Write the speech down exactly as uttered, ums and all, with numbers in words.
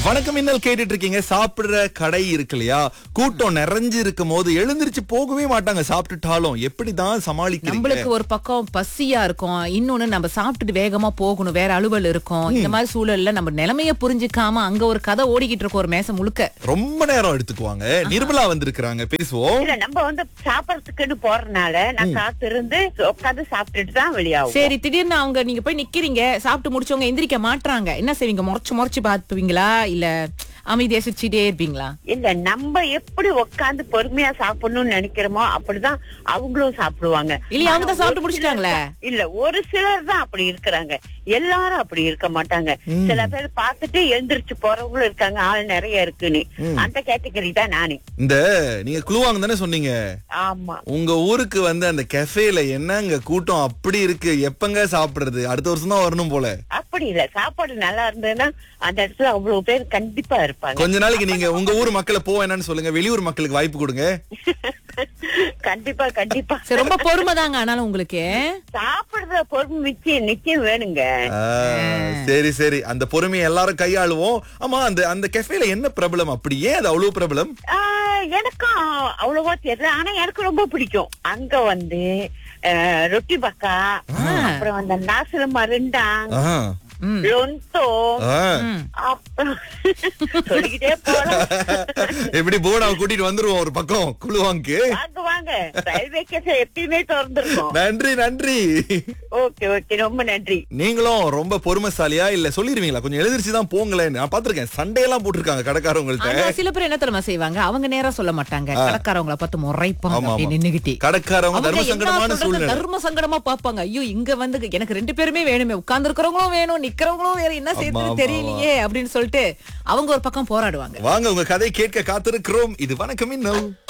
வணக்கம் இன்னல் கேட்டுட்டு இருக்கீங்க. சாப்பிடுற கடை இருக்கு இல்லையா, கூட்டம் நிறைஞ்சு இருக்கும் போது எழுந்திருச்சு போகவே மாட்டாங்க. சாப்பிட்டுட்டாலும் எப்படிதான் சமாளிக்கிறீங்க? நம்மளுக்கு ஒரு பக்கம் பசியா இருக்கும், இன்னொன்னு நம்ம சாப்பிட்டுட்டு வேகமா போகணும், வேற அலுவல் இருக்கும். இந்த மாதிரி சூழல்ல நம்ம நிலைமைய புரிஞ்சுக்காம அங்க ஒரு கதை ஓடிக்கிட்டு இருக்கும் ஒரு மேசம் முழுக்க. ரொம்ப நேரம் எடுத்துக்குவாங்க. நிர்மலா வந்திருக்காங்க, பேசுவோம். இல்ல நம்ம வந்து சாப்பிடறதுக்குன்னு போறதுனால நான் காத்திருந்து உட்காந்து சாப்பிட்டுட்டு தான் வெளியாகும். சரி, திடீர்னு அவங்க நீங்க போய் நிக்கிறீங்க, சாப்பிட்டு முடிச்சவங்க எந்திரிக்க மாட்றாங்க, என்ன செய்வீங்க? முறைச்சு முறைச்சு பாத்துப்பீங்களா இல்ல அமைதியா சிரிச்சுட்டே இருப்பீங்களா? இல்ல நம்ம எப்படி உட்காந்து பொறுமையா சாப்பிடணும்னு நினைக்கிறோமோ அப்படிதான் அவங்களும் சாப்பிடுவாங்க. இல்ல அவங்க தான் சாப்பிட்டு முடிச்சிட்டாங்களே. இல்ல ஒரு சிலர் தான் அப்படி இருக்கிறாங்க, எல்லாரும் அப்படி இருக்க மாட்டாங்க. சில பேர் பார்த்துட்டு எழுந்திருச்சு போறவங்களும் இருக்காங்க, ஆள் நிறைய இருக்குன்னு. அந்த கேட்டகரி தான் நானு. இந்த நீங்க குழுவாங்க தானே சொன்னீங்க? ஆமா. உங்க ஊருக்கு வந்து அந்த கெஃபேல என்னங்க கூட்டம் அப்படி இருக்கு, எப்பங்க சாப்பிடுறது? அடுத்த வருஷம் தான் வரணும் போல. அப்படி இல்ல, சாப்பாடு நல்லா இருந்ததுன்னா அந்த இடத்துல அவ்வளவு பேர் கண்டிப்பா இருப்பாங்க. கொஞ்ச நாளைக்கு நீங்க உங்க ஊர் மக்களை போக என்னன்னு சொல்லுங்க, வெளியூர் மக்களுக்கு வாய்ப்பு கொடுங்க. கண்டிப்பா கண்டிப்பா. சரி, ரொம்ப பொறுமை தாங்க. ஆனாலும் உங்களுக்கு சாப்பிடுற பொறுமை நிச்சயம் நிச்சயம் வேணுங்க. ஆ, சரி சரி, அந்த பொறுமையை எல்லாரும் கையாளுவோம். ஆமா, அந்த அந்த கெஃபேல என்ன பிரபலம்? அப்படி ஏன் அது அவ்வளவு பிரபலம்? ஆஹ் எனக்கும் அவ்வளவா தெரியல, ஆனா எனக்கு ரொம்ப பிடிக்கும். அங்க வந்து அஹ், ரொட்டி பக்கா, அப்புறம் அந்த நாசுல மருண்டாங், ஆ, லொந்தோ, ஆ. அப்புறம் சொல்லிக்கிட்டே போறோம். எப்படி போனாவை கூட்டிட்டு வந்துருவோம் ஒரு பக்கம் குழுவாங்க. வாங்க வாங்க, ரயில்வே கேஸ் எப்பயுமே திறந்துருக்கோம். நன்றி நன்றி. ஓகே ஓகே, ரொம்ப நன்றி. நீங்களும் ரொம்ப பொறுமைசாலியா இல்ல சொல்லிருவீங்களா? கொஞ்சம் எழுதிருச்சு தான் போங்களேன். நான் பாத்திருக்கேன், சண்டே எல்லாம் போட்டிருக்காங்க கடைக்காரவங்கள்ட்ட. ஆனா சில பேர் என்ன தெரியுமா செய்வாங்க, அவங்க நேரா சொல்ல மாட்டாங்க, கடைக்காரவங்களை பார்த்து முறைப்பாங்க. ஆமா, அப்படி ஆமா. நின்னுகிட்டே கடைக்காரவங்க அவங்க தர்ம என்ன சங்கடமான சொல்றது, சூழ்நிலை. தர்ம சங்கடமா பாப்பாங்க. ஐயோ, இங்க வந்து எனக்கு ரெண்டு பேருமே வேணுமே, உட்கார்ந்து இருக்கிறவங்களும் வேணும், நிக்கிறவங்களும் வேற, என்ன ஆமா, செய்யறது ஆமா, தெரியலையே அப்படின்னு சொல்லிட்டு அவங்க ஒரு பக்கம் போராடுவாங்க. வாங்க, உங்க கதை கேட்க காத்திருக்கிறோம். இது வணக்கம் இன்னும்.